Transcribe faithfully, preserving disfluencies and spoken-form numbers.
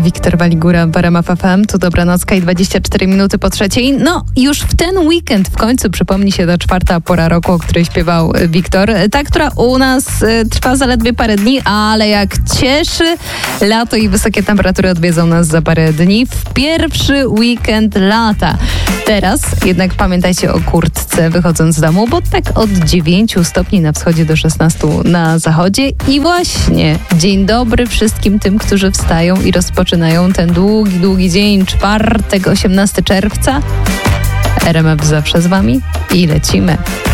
Wiktor Waligura, w R M F F M. Tu Dobranocka i dwadzieścia cztery minuty po trzeciej. No, już w ten weekend w końcu przypomni się ta czwarta pora roku, o której śpiewał Wiktor. Ta, która u nas y, trwa zaledwie parę dni, ale jak cieszy, lato i wysokie temperatury odwiedzą nas za parę dni w pierwszy weekend lata. Teraz jednak pamiętajcie o kurtce wychodząc z domu, bo tak od dziewięciu stopni na wschodzie do szesnastu na zachodzie. I właśnie dzień dobry wszystkim tym, którzy wstają i rozpoczynają ten długi, długi dzień, czwartek, osiemnastego czerwca. R M F zawsze z wami i lecimy.